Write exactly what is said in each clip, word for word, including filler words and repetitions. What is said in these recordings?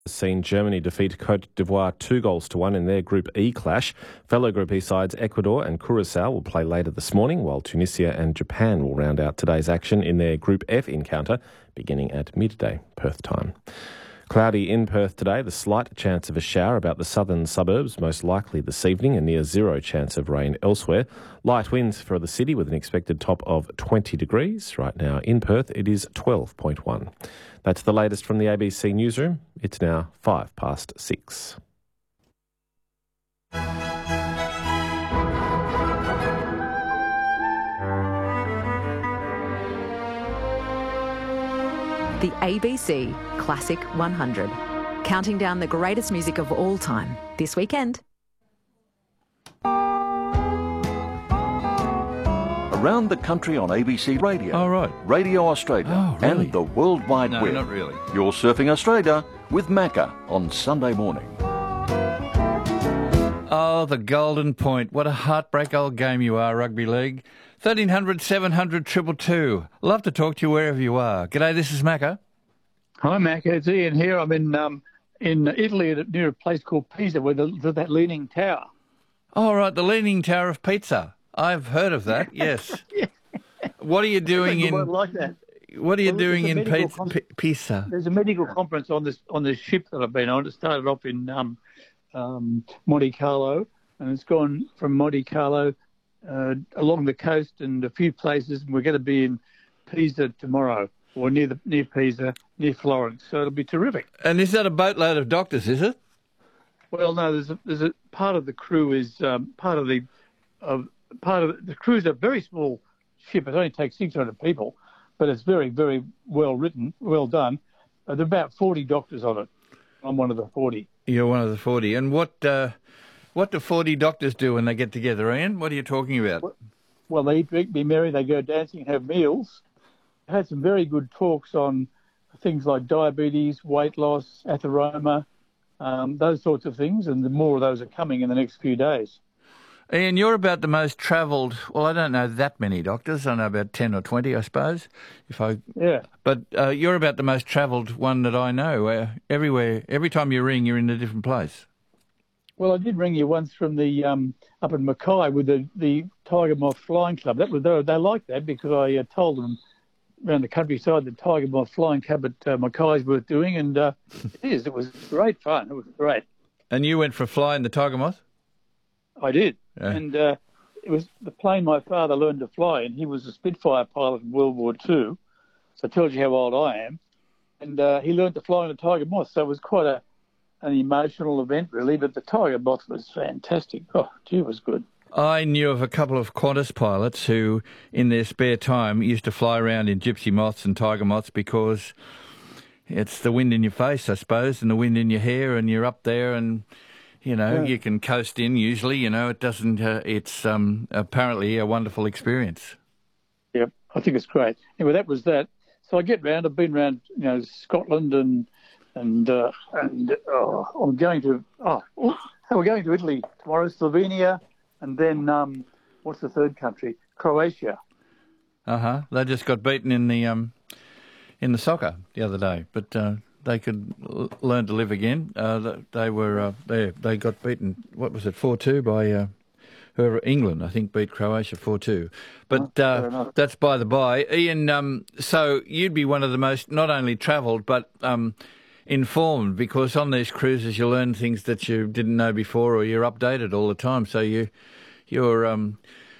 Seen Germany defeat Cote d'Ivoire two goals to one in their Group E clash. Fellow Group E sides Ecuador and Curacao will play later this morning, while Tunisia and Japan will round out today's action in their Group F encounter, beginning at midday Perth time. Cloudy in Perth today, the slight chance of a shower about the southern suburbs, most likely this evening, and near zero chance of rain elsewhere. Light winds for the city with an expected top of twenty degrees. Right now in Perth it is twelve point one. That's the latest from the A B C newsroom. It's now five past six. The A B C Classic one hundred, counting down the greatest music of all time this weekend. Around the country on A B C Radio, Oh, right. Radio Australia, Oh, really? and the World Wide No, Web. not really. You're surfing Australia with Macca on Sunday morning. Oh, the Golden Point. What a heartbreak old game you are, rugby league. thirteen hundred, seven hundred, two two two. Love to talk to you wherever you are. G'day, this is Macca. Hi, Mac. It's Ian here. I'm in um, in Italy near a place called Pisa, where the, the, that leaning tower. Oh, right, the Leaning Tower of Pizza. I've heard of that, yes. Yeah. What are you doing I in... like that. What are you Well, doing there's a in medical Pizza? con- P- Pisa? There's a medical conference on this on this ship that I've been on. It started off in um, um, Monte Carlo, and it's gone from Monte Carlo uh, along the coast and a few places. And we're going to be in Pisa tomorrow, or near the near Pisa, near Florence. So it'll be terrific. And is that a boatload of doctors, is it? Well, no, there's a, there's a part of the crew is um, part of the of part of the crew is a very small ship. It only takes six hundred people, but it's very very well written, well done. Uh, there are about forty doctors on it. I'm one of the forty. You're one of the forty. And what uh, what do forty doctors do when they get together, Ian? What are you talking about? Well, they eat, drink, be merry. They go dancing and have meals. I had some very good talks on things like diabetes, weight loss, atheroma, um, those sorts of things, and the more of those are coming in the next few days. Ian, you're about the most travelled, well, I don't know that many doctors. I know about ten or twenty, I suppose. If I, Yeah. But uh, you're about the most travelled one that I know. Uh, everywhere, every time you ring, you're in a different place. Well, I did ring you once from the um, up in Mackay with the, the Tiger Moth Flying Club. That was they, they liked that because I uh, told them around the countryside the Tiger Moth Flying Club at uh, Mackay's worth doing, and uh, it is. It was great fun. It was great. And you went for a fly in the Tiger Moth? I did. Yeah. And uh, it was the plane my father learned to fly in. He was a Spitfire pilot in World War Two, so it tells you how old I am. And uh, he learned to fly in a Tiger Moth, so it was quite a an emotional event, really. But the Tiger Moth was fantastic. Oh, gee, it was good. I knew of a couple of Qantas pilots who, in their spare time, used to fly around in gypsy moths and tiger moths because it's the wind in your face, I suppose, and the wind in your hair, and you're up there and... You know, Yeah. you can coast in usually, you know, it doesn't, uh, it's um, apparently a wonderful experience. Yep, I think it's great. Anyway, that was that. So I get round. I've been round, you know, Scotland and and uh, and oh, I'm going to oh, oh, so we're going to Italy tomorrow, Slovenia, and then um, what's the third country? Croatia. Uh-huh. They just got beaten in the um, in the soccer the other day, but uh, they could l- learn to live again. Uh, th- they were uh, they they got beaten. What was it, four two by uh, whoever? England, I think, beat Croatia four two. But Oh, fair uh, enough. that's by the by. Ian, um, so you'd be one of the most not only travelled but um, informed, because on these cruises you learn things that you didn't know before, or you're updated all the time. So you you're um,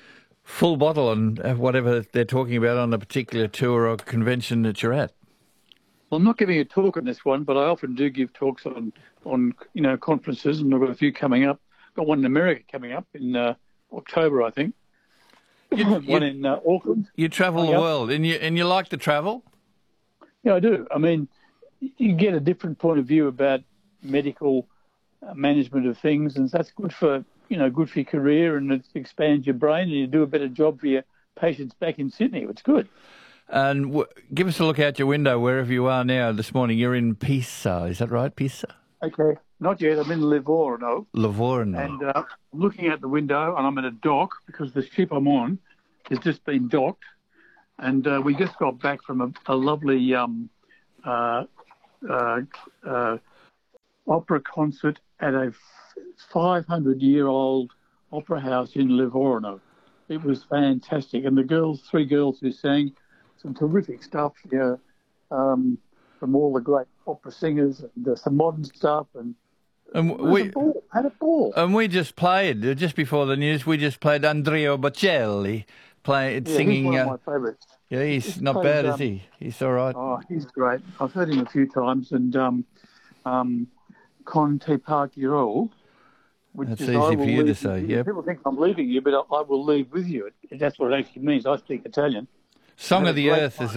full bottle on whatever they're talking about on a particular tour or convention that you're at. Well, I'm not giving a talk on this one, but I often do give talks on, on you know, conferences, and I've got a few coming up. Got one in America coming up in uh, October, I think. You- one you- in uh, Auckland. You travel the Yep. world, and you and you like to travel. Yeah, I do. I mean, you get a different point of view about medical uh, management of things, and that's good for, you know, good for your career, and it expands your brain, and you do a better job for your patients back in Sydney. It's good. And w- give us a look out your window wherever you are now this morning. You're in Pisa, is that right, Pisa? Okay. Not yet. I'm in Livorno. Livorno. And uh, I'm looking out the window, and I'm at a dock because the ship I'm on has just been docked. And uh, we just got back from a, a lovely um, uh, uh, uh, opera concert at a five hundred year old opera house in Livorno. It was fantastic. And the girls, three girls who sang, some terrific stuff, you know, um, from all the great opera singers, and uh, some modern stuff, and And it was we a ball, had a ball. and we just played uh, just before the news. We just played Andrea Bocelli, play yeah, singing. he's one uh, of my favourites. yeah, he's He's not played, bad, um, is he? He's all right. Oh, he's great. I've heard him a few times, and um, um, Con Te Pākiro, which That's is easy I for will you to leave say, with you. yep. People think I'm leaving you, but I, I will leave with you. That's what it actually means. I speak Italian. Song had of a the great Earth is